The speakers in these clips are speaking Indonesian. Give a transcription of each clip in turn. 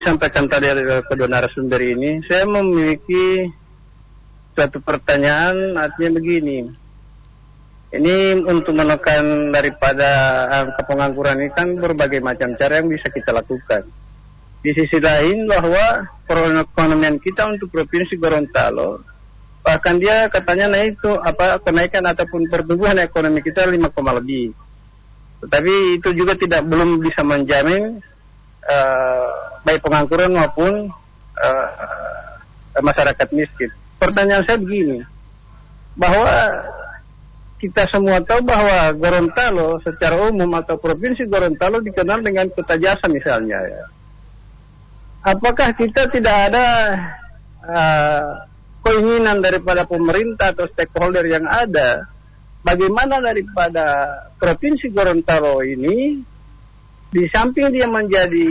Sampaikan tadi kedua narasumber ini, saya memiliki suatu pertanyaan, artinya begini. Ini untuk menekan daripada angka pengangguran ini kan berbagai macam cara yang bisa kita lakukan. Di sisi lain bahwa perekonomian kita untuk Provinsi Gorontalo, bahkan dia katanya kenaikan ataupun pertumbuhan ekonomi kita 5, lebih. Tetapi itu juga belum bisa menjamin baik pengangguran maupun masyarakat miskin. Pertanyaan saya begini, bahwa kita semua tahu bahwa Gorontalo secara umum atau Provinsi Gorontalo dikenal dengan kota jasa misalnya. Ya. Apakah kita tidak ada keinginan daripada pemerintah atau stakeholder yang ada, bagaimana daripada Provinsi Gorontalo ini, di samping dia menjadi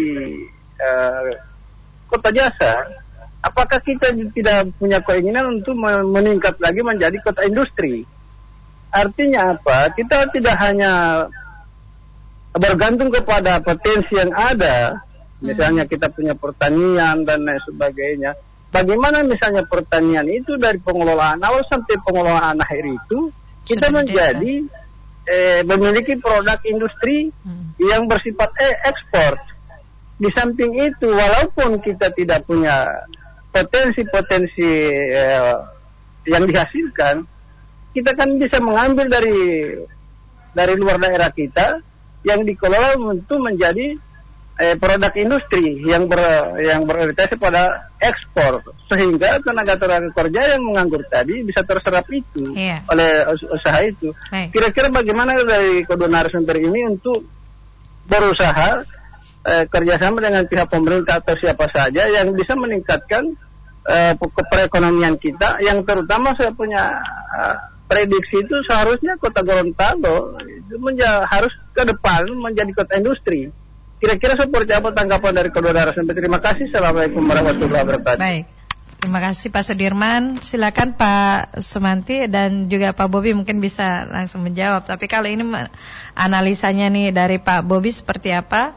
kota jasa, apakah kita tidak punya keinginan untuk meningkat lagi menjadi kota industri? Artinya apa? Kita tidak hanya bergantung kepada potensi yang ada, misalnya kita punya pertanian dan lain sebagainya. Bagaimana misalnya pertanian itu dari pengelolaan awal sampai pengelolaan akhir itu kita menjadi memiliki produk industri yang bersifat ekspor. Di samping itu, walaupun kita tidak punya potensi-potensi yang dihasilkan, kita kan bisa mengambil dari luar daerah kita yang dikelola untuk menjadi produk industri yang berorientasi pada ekspor, sehingga tenaga kerja yang menganggur tadi bisa terserap itu oleh usaha itu. Kira-kira bagaimana dari kedua narasumber ini untuk berusaha kerjasama dengan pihak pemerintah atau siapa saja yang bisa meningkatkan perekonomian kita, yang terutama saya punya prediksi itu seharusnya kota Gorontalo itu harus ke depan menjadi kota industri. Kira-kira seperti apa tanggapan dari kedua narasumber? Terima kasih. Assalamualaikum warahmatullahi wabarakatuh. Baik, terima kasih Pak Sudirman. Silakan Pak Sumanti dan juga Pak Bobi mungkin bisa langsung menjawab. Tapi kalau ini analisanya nih dari Pak Bobi seperti apa?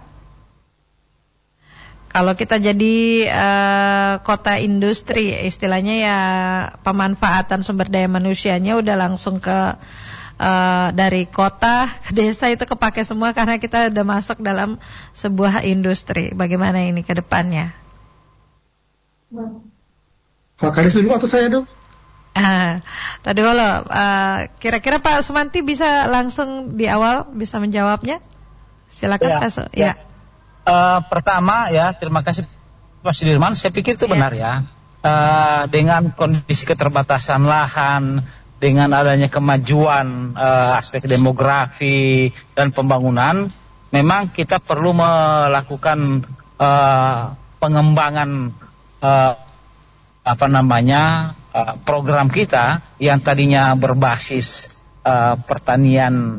Kalau kita jadi kota industri, istilahnya ya pemanfaatan sumber daya manusianya udah langsung ke dari kota ke desa itu kepake semua karena kita udah masuk dalam sebuah industri. Bagaimana ini ke depannya? Pak Karis dulu atau saya dong? Tadi dulu, kira-kira Pak Sumanti bisa langsung di awal bisa menjawabnya? Silakan Pak Su. Ya. Pertama ya, terima kasih Pak Sudirman. Saya pikir itu benar ya. Dengan kondisi keterbatasan lahan, dengan adanya kemajuan aspek demografi dan pembangunan, memang kita perlu melakukan pengembangan program kita yang tadinya berbasis pertanian.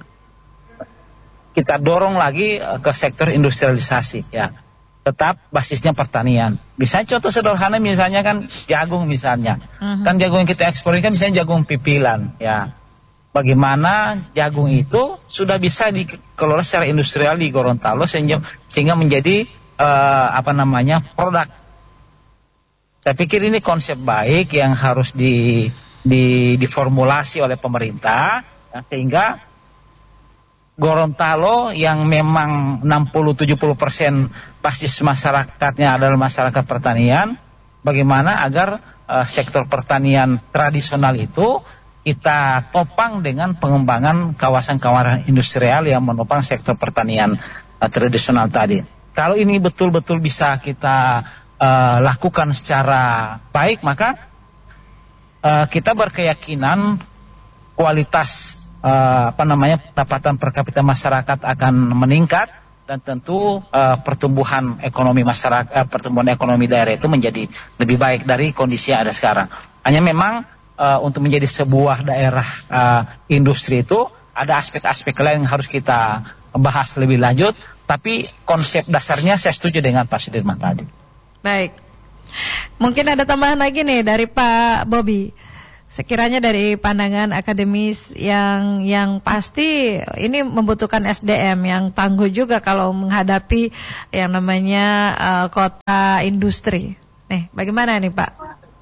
Kita dorong lagi ke sektor industrialisasi ya. Tetap basisnya pertanian. Misalnya contoh sederhana misalnya kan jagung misalnya. Kan jagung yang kita ekspor ini kan misalnya jagung pipilan ya. Bagaimana jagung itu sudah bisa dikelola secara industrial di Gorontalo sehingga menjadi produk. Saya pikir ini konsep baik yang harus diformulasi oleh pemerintah ya, sehingga Gorontalo yang memang 60-70% basis masyarakatnya adalah masyarakat pertanian, bagaimana agar sektor pertanian tradisional itu kita topang dengan pengembangan kawasan-kawasan industrial yang menopang sektor pertanian tradisional tadi. Kalau ini betul-betul bisa kita lakukan secara baik, maka kita berkeyakinan kualitas pendapatan per kapita masyarakat akan meningkat dan tentu pertumbuhan ekonomi masyarakat, pertumbuhan ekonomi daerah itu menjadi lebih baik dari kondisi yang ada sekarang. Hanya memang untuk menjadi sebuah daerah industri itu ada aspek-aspek lain yang harus kita bahas lebih lanjut, tapi konsep dasarnya saya setuju dengan Pak Sudirman tadi. Baik. Mungkin ada tambahan lagi nih dari Pak Bobi. sekiranya dari pandangan akademis yang pasti ini membutuhkan SDM yang tangguh juga kalau menghadapi yang namanya kota industri. Nih, bagaimana nih Pak?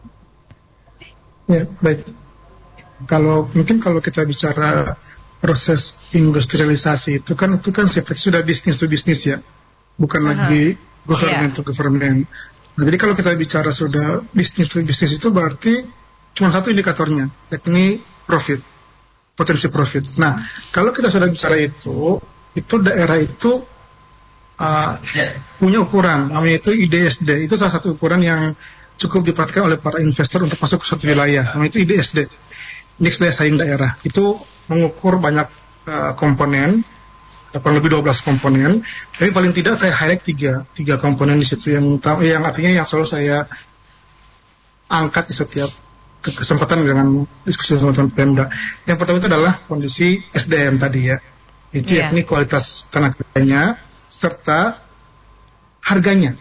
Ya, baik. Kalau kita bicara proses industrialisasi itu kan seperti sudah bisnis to bisnis ya, bukan lagi government to government. Nah, jadi kalau kita bicara sudah bisnis to bisnis itu berarti cuma satu indikatornya, yakni profit, potensi profit. Nah, kalau kita sudah bicara itu daerah itu punya ukuran, namanya itu IDSD. Itu salah satu ukuran yang cukup diperhatikan oleh para investor untuk masuk ke suatu wilayah. Namanya itu IDSD, Indeks Daya Saing Daerah. Itu mengukur banyak komponen, kurang lebih 12 komponen. Tapi paling tidak saya highlight tiga komponen di situ yang artinya yang selalu saya angkat di setiap kesempatan dengan diskusi dengan teman-teman Pemda. Yang pertama itu adalah kondisi SDM tadi ya. Itu yakni kualitas tenaga kerjanya serta harganya.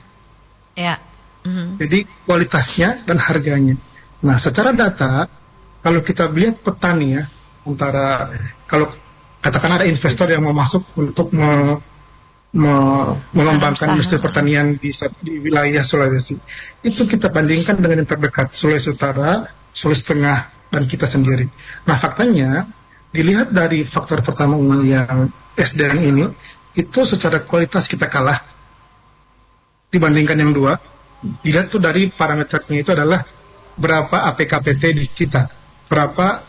Jadi kualitasnya dan harganya. Nah, secara data kalau kita lihat petani ya, antara kalau katakan ada investor yang mau masuk untuk mengembangkan industri pertanian di wilayah Sulawesi, itu kita bandingkan dengan yang terdekat, Sulawesi Utara, Sulawesi Tengah, dan kita sendiri. Nah, faktanya dilihat dari faktor pertama yang SDM ini, itu secara kualitas kita kalah dibandingkan yang dua. Dilihat tuh dari parameternya itu adalah berapa APKPT di kita, berapa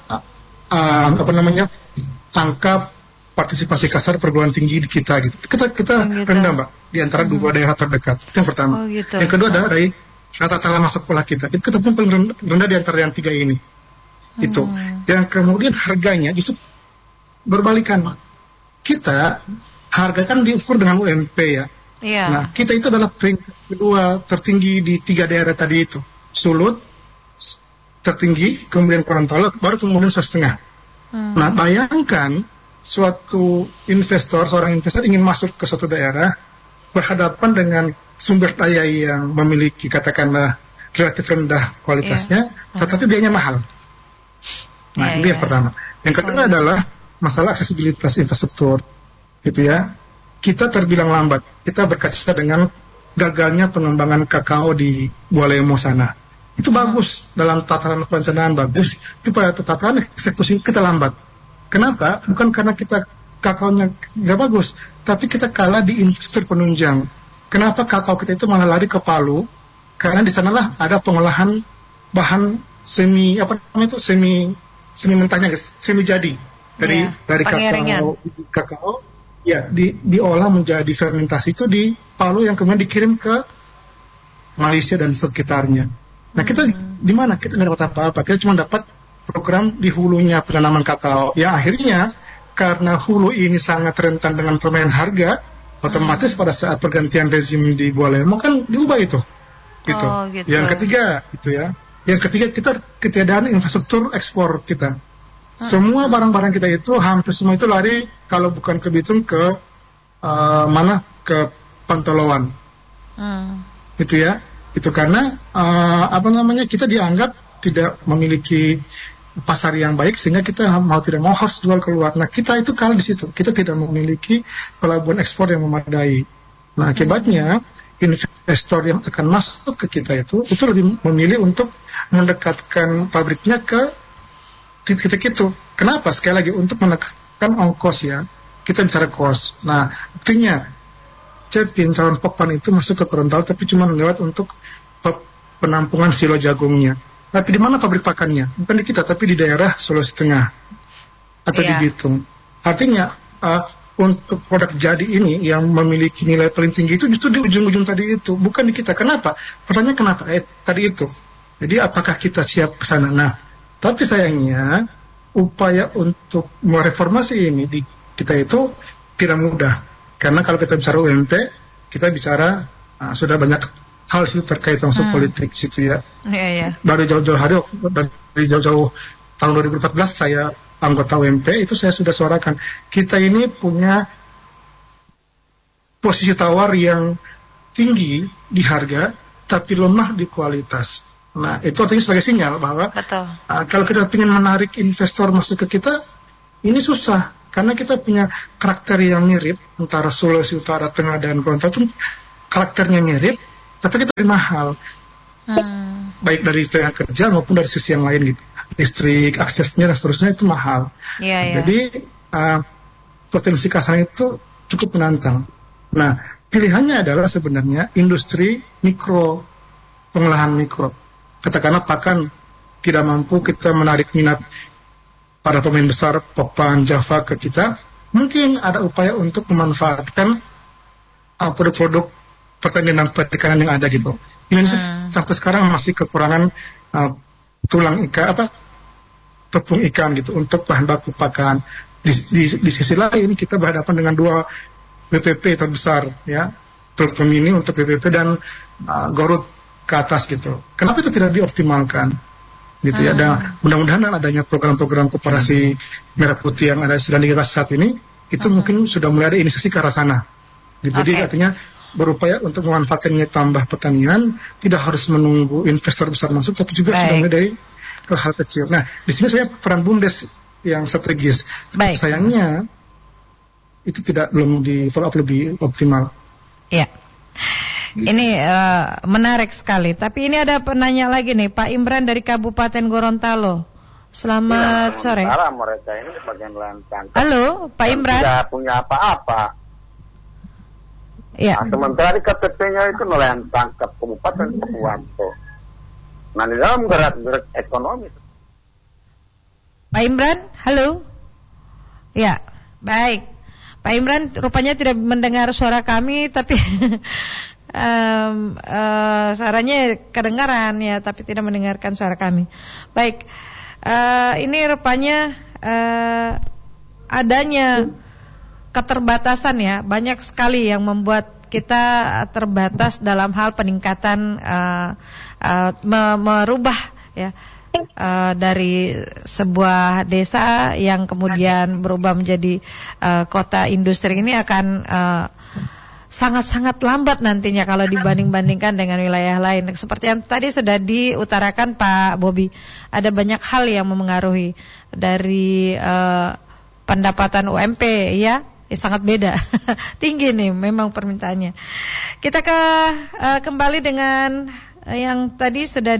angka partisipasi kasar perguruan tinggi di kita gitu. Kita rendah Mbak di antara dua daerah terdekat. Itu yang pertama. Yang kedua adalah dari rata-rata masuk sekolah kita. Itu kita pun paling rendah di antara yang tiga ini. Itu. Yang kemudian harganya justru berbalikan. Kita harga kan diukur dengan UMP ya. Nah, kita itu adalah peringkat kedua tertinggi di tiga daerah tadi itu. Sulut tertinggi, kemudian Gorontalo, baru kemudian Sulawesi Tengah. Nah, bayangkan seorang investor ingin masuk ke suatu daerah berhadapan dengan sumber daya yang memiliki katakanlah relatif rendah kualitasnya, tetapi biayanya mahal. Nah, ini yang pertama. Yang kedua adalah masalah aksesibilitas infrastruktur, gitu ya. Kita terbilang lambat. Kita berkaca dengan gagalnya pengembangan kakao di Bualemo sana. Itu bagus dalam tataran perencanaan bagus, tapi pada tataran eksekusi kita lambat. Kenapa? Bukan karena kita kakaonya nggak bagus, tapi kita kalah di infrastruktur penunjang. Kenapa kakao kita itu malah lari ke Palu? Karena di sanalah ada pengolahan bahan semi mentahnya, semi jadi dari kakao. Ya, diolah menjadi fermentasi itu di Palu yang kemudian dikirim ke Malaysia dan sekitarnya. Nah, kita di mana? Kita nggak dapat apa-apa. Kita cuma dapat program di hulunya penanaman kakao. Yang akhirnya karena hulu ini sangat rentan dengan permainan harga, otomatis pada saat pergantian rezim di Bualemo kan diubah itu. Gitu. Yang ketiga, Yang ketiga, kita ketiadaan infrastruktur ekspor kita. Semua barang-barang kita itu hampir semua itu lari kalau bukan ke Bitung ke ke Pantolowan. Itu ya. Itu karena kita dianggap tidak memiliki pasar yang baik sehingga kita mau tidak mau harus jual keluar. Nah, kita itu kalah di situ. Kita tidak memiliki pelabuhan ekspor yang memadai. Nah, akibatnya investor yang akan masuk ke kita itu lebih memilih untuk mendekatkan pabriknya ke titik itu. Kenapa? Sekali lagi untuk menekan ongkos ya. Kita bicara cost. Nah, artinya Cepin calon Pokpan itu masuk ke Gorontalo tapi cuma lewat untuk penampungan silo jagungnya. Tapi di mana pabrik pakannya? Bukan di kita, tapi di daerah Sulawesi Tengah atau di Bitung. Artinya untuk produk jadi ini yang memiliki nilai paling tinggi itu justru di ujung-ujung tadi itu, bukan di kita. Kenapa? Pertanyaan kenapa? Tadi itu. Jadi apakah kita siap ke sana? Nah, tapi sayangnya upaya untuk mereformasi ini di kita itu tidak mudah. Karena kalau kita bicara UMP, kita bicara sudah banyak hal itu terkait langsung politik situ ya. Dari jauh-jauh hari, dari jauh-jauh tahun 2014 saya anggota UMP, itu saya sudah suarakan. Kita ini punya posisi tawar yang tinggi di harga, tapi lemah di kualitas. Nah, itu artinya sebagai sinyal bahwa kalau kita ingin menarik investor masuk ke kita, ini susah. Karena kita punya karakter yang mirip antara Sulawesi Utara, Tengah, dan Gorontalo itu karakternya mirip, tapi kita lebih mahal. Baik dari sisi kerja maupun dari sisi yang lain gitu. Listrik, aksesnya dan seterusnya itu mahal. Jadi potensi kasaran itu cukup menantang. Nah, pilihannya adalah sebenarnya industri mikro, pengolahan mikro. Katakanlah pakan tidak mampu kita menarik minat para pemain besar Popang, Java ke kita, mungkin ada upaya untuk memanfaatkan produk-produk pertanian dan perikanan yang ada gitu. Indonesia sampai sekarang masih kekurangan tulang ikan, tepung ikan gitu untuk bahan baku pakan. Di sisi lain kita berhadapan dengan dua BPP terbesar ya, Telkom ini untuk BPP dan Garut ke atas gitu. Kenapa itu tidak dioptimalkan? Gitu ya. Dan mudah-mudahan adanya program-program koperasi merah putih yang sedang digagas saat ini itu mungkin sudah mulai ada inisiasi ke arah sana. Gitu. Jadi artinya berupaya untuk memanfaatkannya tambah pertanian, tidak harus menunggu investor besar masuk, tapi juga sudah mulai dari hal kecil. Nah, di sini saya peran BUMDes yang strategis. Sayangnya itu belum di follow up lebih optimal. Iya. Ini menarik sekali. Tapi ini ada penanya lagi nih, Pak Imran dari Kabupaten Gorontalo. Selamat sore. Mereka ini bagian lain tangkap. Halo, Pak Imran. Tidak punya apa-apa. Ya. Nah, sementara di KTP-nya itu nelayan tangkap Kabupaten Purwokerto. Nah, di dalam gerak-gerak ekonomi. Pak Imran, halo. Ya, baik. Pak Imran rupanya tidak mendengar suara kami, tapi suaranya kedengaran ya, tapi tidak mendengarkan suara kami. Baik, ini rupanya adanya keterbatasan ya, banyak sekali yang membuat kita terbatas dalam hal peningkatan merubah ya dari sebuah desa yang kemudian berubah menjadi kota industri ini akan sangat-sangat lambat nantinya kalau dibanding-bandingkan dengan wilayah lain. Seperti yang tadi sudah diutarakan Pak Bobi, ada banyak hal yang memengaruhi dari pendapatan UMP ya, sangat beda. Tinggi nih memang permintaannya. Kita kembali dengan yang tadi sudah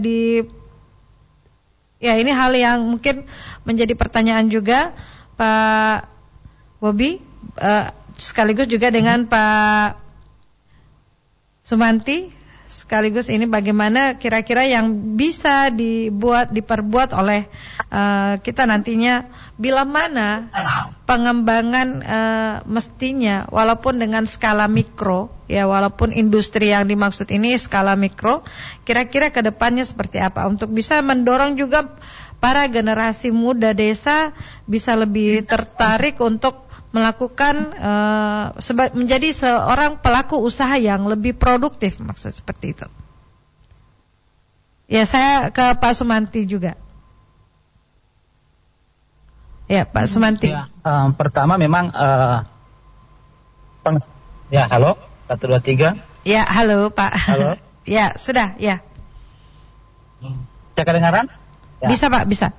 ya ini hal yang mungkin menjadi pertanyaan juga Pak Bobi, sekaligus juga dengan Pak Sumanti, sekaligus ini bagaimana kira-kira yang bisa diperbuat oleh kita nantinya, bila mana pengembangan mestinya walaupun dengan skala mikro ya, walaupun industri yang dimaksud ini skala mikro, kira-kira ke depannya seperti apa untuk bisa mendorong juga para generasi muda desa bisa lebih tertarik untuk melakukan menjadi seorang pelaku usaha yang lebih produktif, maksud seperti itu. Ya, saya ke Pak Sumanti juga. Ya, Pak Sumanti. Ya, pertama memang ya, halo, 1 2 3. Ya, halo Pak. Halo. Ya, sudah, ya. Bisa kedengaran? Ya. Bisa Pak, bisa.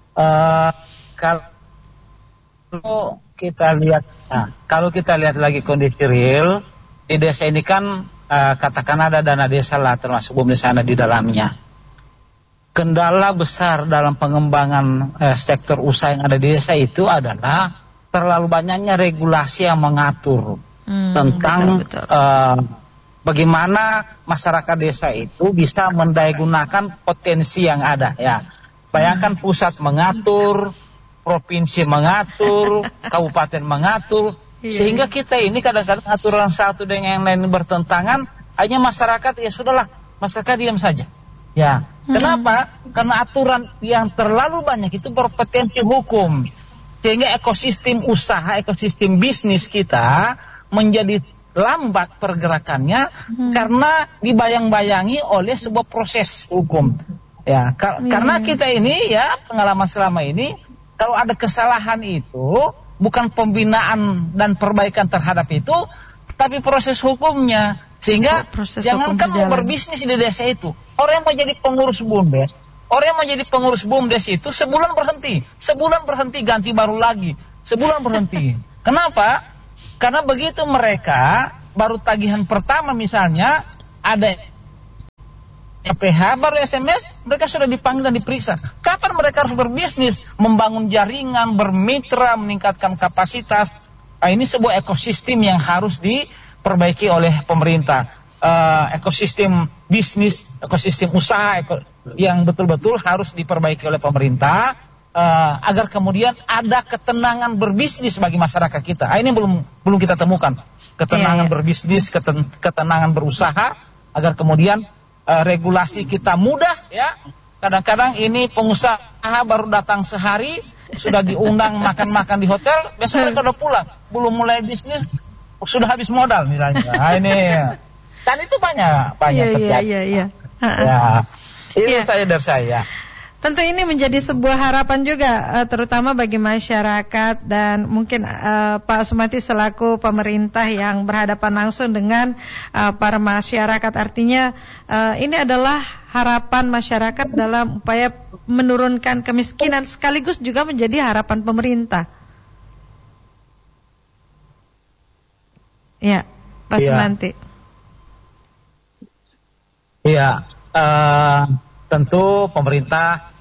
Kalau kita lihat lagi kondisi real di desa ini kan katakan ada dana desa lah, termasuk BUMDes di dalamnya. Kendala besar dalam pengembangan sektor usaha yang ada di desa itu adalah terlalu banyaknya regulasi yang mengatur tentang betul. Bagaimana masyarakat desa itu bisa mendayagunakan potensi yang ada ya. Bayangkan pusat mengatur, provinsi mengatur, kabupaten mengatur, sehingga kita ini kadang-kadang aturan satu dengan yang lain bertentangan, hanya masyarakat ya sudahlah, masyarakat diam saja. Ya, kenapa? Karena aturan yang terlalu banyak itu berpotensi hukum, sehingga ekosistem usaha, ekosistem bisnis kita menjadi lambat pergerakannya karena dibayang-bayangi oleh sebuah proses hukum. Ya, karena kita ini ya pengalaman selama ini, kalau ada kesalahan itu bukan pembinaan dan perbaikan terhadap itu, tapi proses hukumnya. Sehingga jangankan mau berbisnis di desa itu, orang yang mau jadi pengurus BUMDes, itu sebulan berhenti, ganti baru lagi, sebulan berhenti. Kenapa? Karena begitu mereka baru tagihan pertama misalnya ada PH, baru SMS, mereka sudah dipanggil dan diperiksa. Kapan mereka harus berbisnis, membangun jaringan, bermitra, meningkatkan kapasitas? Ini sebuah ekosistem yang harus diperbaiki oleh pemerintah. Ekosistem bisnis, ekosistem usaha yang betul-betul harus diperbaiki oleh pemerintah agar kemudian ada ketenangan berbisnis bagi masyarakat kita. Ini belum kita temukan. Ketenangan berbisnis, ketenangan berusaha, agar kemudian regulasi kita mudah, ya. Kadang-kadang ini pengusaha baru datang sehari sudah diundang makan-makan di hotel, besok mereka udah pulang, belum mulai bisnis sudah habis modal misalnya. Ini kan itu banyak terjadi. Iya. Ya, itu saja dari saya. Tentu ini menjadi sebuah harapan juga, terutama bagi masyarakat dan mungkin Pak Sumati selaku pemerintah yang berhadapan langsung dengan para masyarakat. Artinya ini adalah harapan masyarakat dalam upaya menurunkan kemiskinan sekaligus juga menjadi harapan pemerintah. Ya, Pak Sumanti. Iya, tentu pemerintah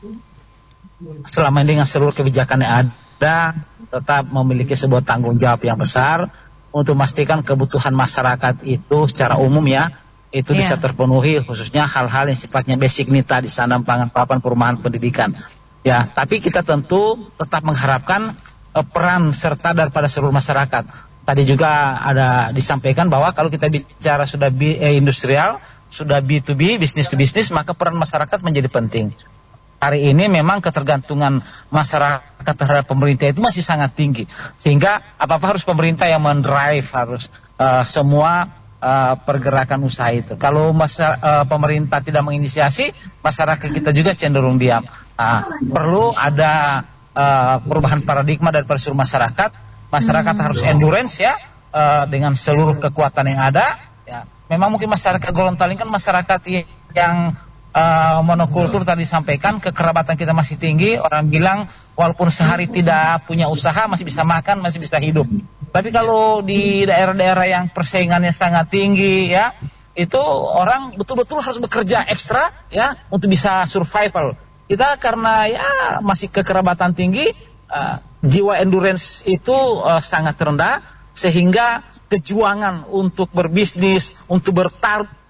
selama ini dengan seluruh kebijakan yang ada tetap memiliki sebuah tanggung jawab yang besar untuk memastikan kebutuhan masyarakat itu secara umum itu bisa terpenuhi, khususnya hal-hal yang sifatnya basic need tadi, sandang pangan papan, perumahan, pendidikan. Ya, tapi kita tentu tetap mengharapkan peran serta daripada seluruh masyarakat. Tadi juga ada disampaikan bahwa kalau kita bicara sudah industrial, sudah B2B, business to business, maka peran masyarakat menjadi penting. Hari ini memang ketergantungan masyarakat terhadap pemerintah itu masih sangat tinggi. Sehingga apa-apa harus pemerintah yang mendrive, harus semua pergerakan usaha itu. Kalau pemerintah tidak menginisiasi, masyarakat kita juga cenderung diam. Perlu ada perubahan paradigma dari seluruh masyarakat. Masyarakat harus endurance dengan seluruh kekuatan yang ada. Ya. Memang mungkin masyarakat Gorontalo kan masyarakat yang monokultur tadi disampaikan, kekerabatan kita masih tinggi. Orang bilang walaupun sehari tidak punya usaha masih bisa makan, masih bisa hidup. Tapi kalau di daerah-daerah yang persaingannya sangat tinggi itu orang betul-betul harus bekerja ekstra untuk bisa survival. Kita karena masih kekerabatan tinggi, jiwa endurance itu sangat rendah, sehingga kejuangan untuk berbisnis, untuk bertarung,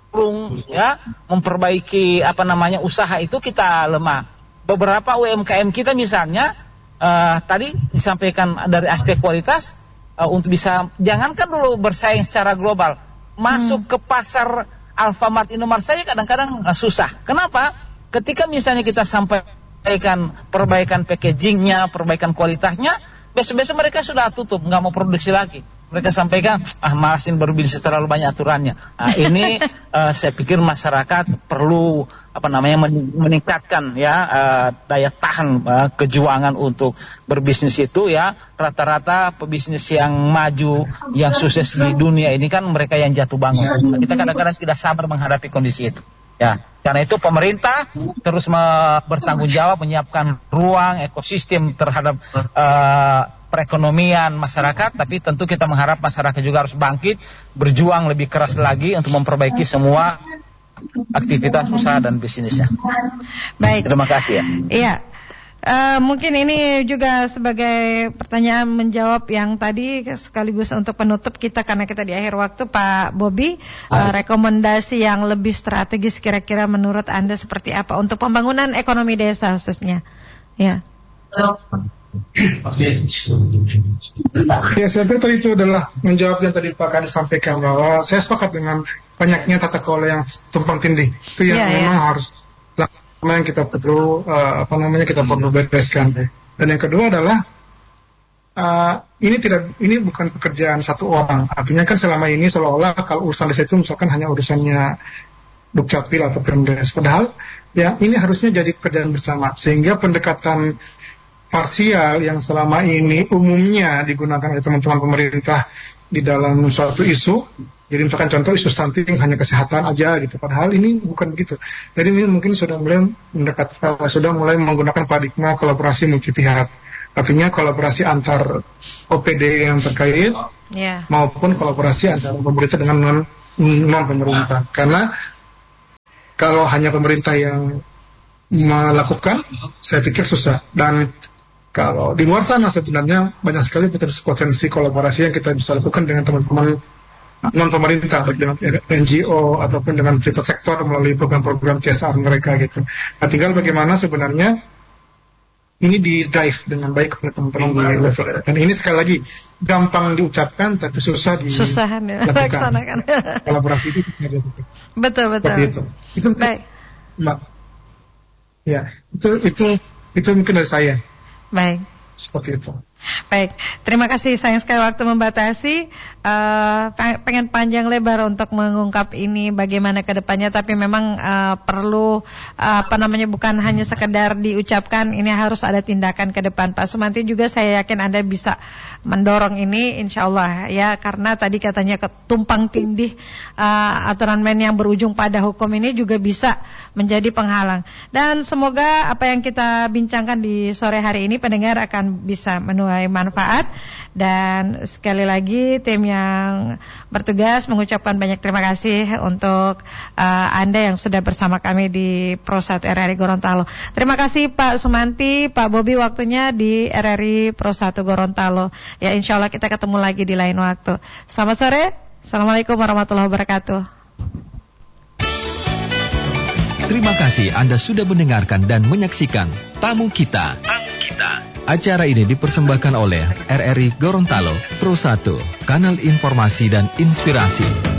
memperbaiki usaha itu kita lemah. Beberapa UMKM kita misalnya tadi disampaikan dari aspek kualitas, untuk bisa jangankan dulu bersaing secara global, masuk ke pasar Alfamart, Indomart saja kadang-kadang susah. Kenapa? Ketika misalnya kita sampaikan perbaikan packagingnya, perbaikan kualitasnya, besok-besok mereka sudah tutup, nggak mau produksi lagi. Mereka sampaikan, malasin baru bisnis terlalu banyak aturannya. Ini saya pikir masyarakat perlu meningkatkan daya tahan kejuangan untuk berbisnis itu Rata-rata pebisnis yang maju, yang sukses di dunia ini kan mereka yang jatuh bangun. Kita kadang-kadang tidak sabar menghadapi kondisi itu. Karena itu pemerintah terus bertanggung jawab menyiapkan ruang ekosistem terhadap perekonomian masyarakat, tapi tentu kita mengharap masyarakat juga harus bangkit, berjuang lebih keras lagi untuk memperbaiki semua aktivitas usaha dan bisnisnya. Baik. Terima kasih Iya. Mungkin ini juga sebagai pertanyaan menjawab yang tadi sekaligus untuk penutup kita karena kita di akhir waktu, Pak Bobi, rekomendasi yang lebih strategis kira-kira menurut Anda seperti apa untuk pembangunan ekonomi desa khususnya? Ya, saya pikir tadi itu adalah menjawab yang tadi Pak Kadi sampaikan, bahwa saya sepakat dengan banyaknya tata kelola yang tumpang tindih. Itu yang memang harus yang kita perlu kita perlu bereskan. Dan yang kedua adalah ini bukan pekerjaan satu orang. Artinya kan selama ini seolah-olah kalau urusan desa itu misalkan hanya urusannya Dukcapil atau Pemdes. Padahal ini harusnya jadi pekerjaan bersama, sehingga pendekatan parsial yang selama ini umumnya digunakan oleh teman-teman pemerintah di dalam suatu isu Jadi misalkan contoh isu stunting hanya kesehatan aja gitu, padahal ini bukan begitu. Jadi ini mungkin sudah mulai menggunakan paradigma kolaborasi multi pihak. Artinya kolaborasi antar OPD yang terkait maupun kolaborasi antara pemerintah dengan non pemerintah. Karena kalau hanya pemerintah yang melakukan, saya pikir susah. Dan kalau di luar sana sebenarnya banyak sekali potensi kolaborasi yang kita bisa lakukan dengan teman-teman non pemerintah, baik dengan NGO ataupun dengan private sektor melalui program-program CSR mereka gitu. Nah, tinggal bagaimana sebenarnya ini di drive dengan baik oleh teman-teman di level. Dan ini sekali lagi gampang diucapkan tapi susah dilaksanakan. Kolaborasi itu betul. Itu baik. Mbak. Ya, itu mungkin dari saya. Baik. Seperti itu. Baik, terima kasih, sayang sekali waktu membatasi. Pengen panjang lebar untuk mengungkap ini bagaimana ke depannya, tapi memang perlu bukan hanya sekedar diucapkan, ini harus ada tindakan ke depan. Pak Sumanti juga saya yakin Anda bisa mendorong ini, insya Allah ya, karena tadi katanya ketumpang tindih aturan main yang berujung pada hukum ini juga bisa menjadi penghalang. Dan semoga apa yang kita bincangkan di sore hari ini pendengar akan bisa menuai manfaat. Dan sekali lagi tim yang bertugas mengucapkan banyak terima kasih untuk Anda yang sudah bersama kami di Prosat RRI Gorontalo. Terima kasih Pak Sumanti, Pak Bobi waktunya di RRI Pro 1 Gorontalo. Ya, insya Allah kita ketemu lagi di lain waktu. Selamat sore. Assalamualaikum warahmatullahi wabarakatuh. Terima kasih Anda sudah mendengarkan dan menyaksikan Tamu Kita. Acara ini dipersembahkan oleh RRI Gorontalo Pro 1, kanal informasi dan inspirasi.